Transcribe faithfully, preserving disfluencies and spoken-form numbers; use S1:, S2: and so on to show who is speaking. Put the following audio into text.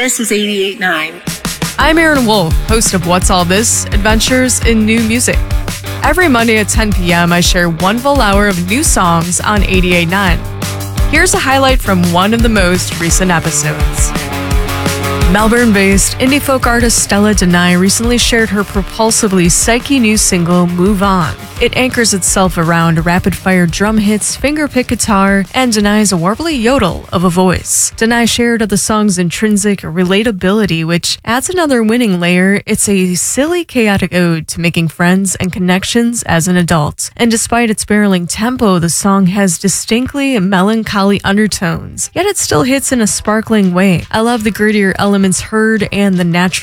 S1: This is eighty-eight point nine.
S2: I'm Aaron Wolf, host of What's All This? Adventures in New Music. Every Monday at ten p.m., I share one full hour of new songs on eighty-eight point nine. Here's a highlight from one of the most recent episodes. Melbourne-based indie folk artist Stella Deni recently shared her propulsively psyche new single, Move On. It anchors itself around rapid-fire drum hits, finger-pick guitar, and Deni's warbly yodel of a voice. Deni shared of the song's intrinsic relatability, which adds another winning layer. It's a silly, chaotic ode to making friends and connections as an adult. And despite its barreling tempo, the song has distinctly melancholy undertones, yet it still hits in a sparkling way. I love the grittier elements heard and the natural